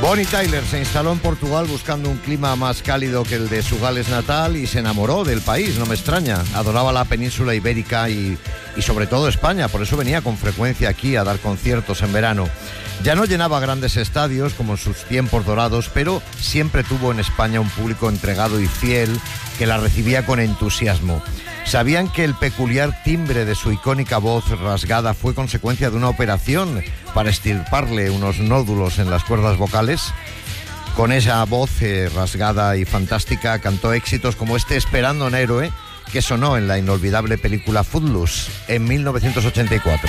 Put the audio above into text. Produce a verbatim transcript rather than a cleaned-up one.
Bonnie Tyler se instaló en Portugal buscando un clima más cálido que el de su Gales natal y se enamoró del país, no me extraña. Adoraba la península ibérica y, y sobre todo España, por eso venía con frecuencia aquí a dar conciertos en verano. Ya no llenaba grandes estadios como en sus tiempos dorados, pero siempre tuvo en España un público entregado y fiel que la recibía con entusiasmo. ¿Sabían que el peculiar timbre de su icónica voz rasgada fue consecuencia de una operación para extirparle unos nódulos en las cuerdas vocales? Con esa voz eh, rasgada y fantástica cantó éxitos como este Esperando a un héroe, que sonó en la inolvidable película Footloose en mil novecientos ochenta y cuatro.